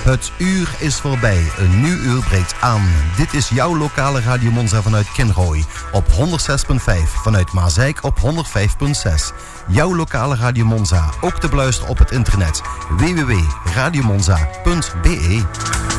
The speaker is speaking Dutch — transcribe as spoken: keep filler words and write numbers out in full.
Het uur is voorbij, een nieuw uur breekt aan. Dit is jouw lokale Radio Monza vanuit Kinrooi op honderdzes komma vijf, vanuit Maasijk op honderdvijf komma zes. Jouw lokale Radio Monza, ook te beluisteren op het internet w w w punt radio monza punt b e.